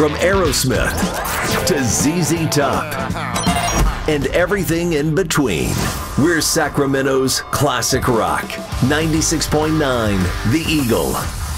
From Aerosmith to ZZ Top and everything in between. We're Sacramento's classic rock. 96.9 The Eagle.